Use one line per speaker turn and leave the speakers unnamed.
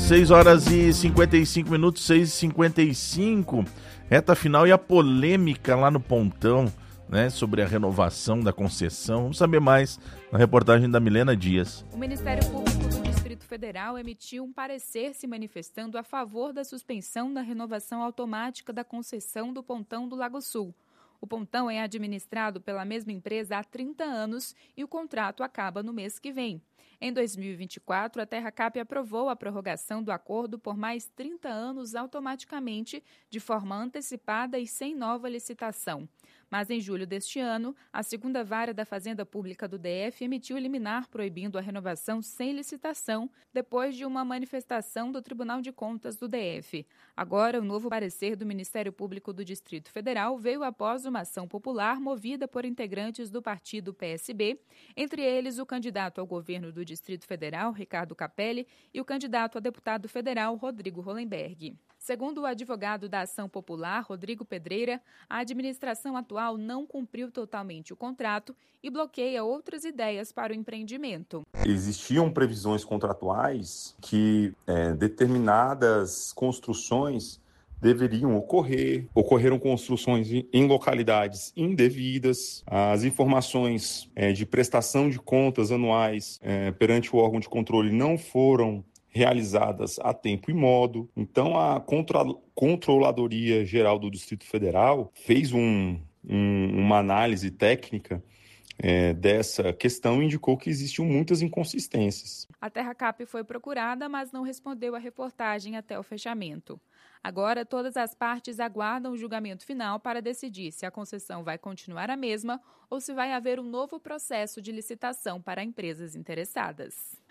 6 horas e 55 minutos, 6h55, reta final e a polêmica lá no Pontão, né, sobre a renovação da concessão. Vamos saber mais na reportagem da Milena Dias.
O Ministério Público do Distrito Federal emitiu um parecer se manifestando a favor da suspensão da renovação automática da concessão do Pontão do Lago Sul. O pontão é administrado pela mesma empresa há 30 anos e o contrato acaba no mês que vem. Em 2024, a Terracap aprovou a prorrogação do acordo por mais 30 anos automaticamente, de forma antecipada e sem nova licitação. Mas em julho deste ano, a segunda vara da Fazenda Pública do DF emitiu liminar proibindo a renovação sem licitação, depois de uma manifestação do Tribunal de Contas do DF. Agora, o novo parecer do Ministério Público do Distrito Federal veio após uma ação popular movida por integrantes do partido PSB, entre eles o candidato ao governo do Distrito Federal, Ricardo Capelli, e o candidato a deputado federal, Rodrigo Hollenberg. Segundo o advogado da Ação Popular, Rodrigo Pedreira, a administração atual não cumpriu totalmente o contrato e bloqueia outras ideias para o empreendimento.
Existiam previsões contratuais que determinadas construções deveriam ocorrer. Ocorreram construções em localidades indevidas. As informações de prestação de contas anuais perante o órgão de controle não foram realizadas a tempo e modo. Então, a Controladoria Geral do Distrito Federal fez uma análise técnica dessa questão e indicou que existiam muitas inconsistências.
A Terracap foi procurada, mas não respondeu à reportagem até o fechamento. Agora, todas as partes aguardam o julgamento final para decidir se a concessão vai continuar a mesma ou se vai haver um novo processo de licitação para empresas interessadas.